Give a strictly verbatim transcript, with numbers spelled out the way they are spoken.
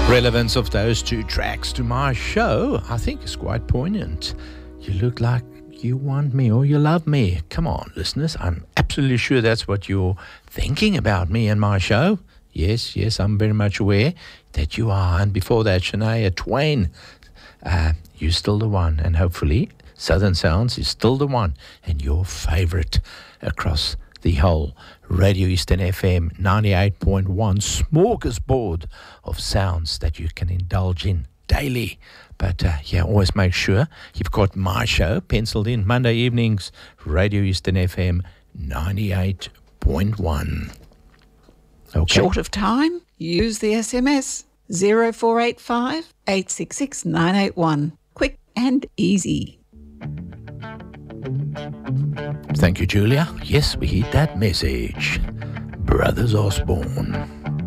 Relevance of those two tracks to my show, I think, is quite poignant. You look like you want me or you love me. Come on, listeners. I'm absolutely sure that's what you're thinking about me and my show. Yes, yes, I'm very much aware that you are. And before that, Shania Twain, uh, you're still the one. And hopefully, Southern Sounds is still the one and your favorite across the whole Radio Eastern F M ninety-eight point one smorgasbord of sounds that you can indulge in daily. But uh, yeah, always make sure you've got my show penciled in Monday evenings, Radio Eastern F M ninety-eight point one. Okay. Short of time? Use the S M S zero four eight five, eight six six, nine eight one. Quick and easy. Thank you, Julia. Yes, we heed that message. Brothers Osborne.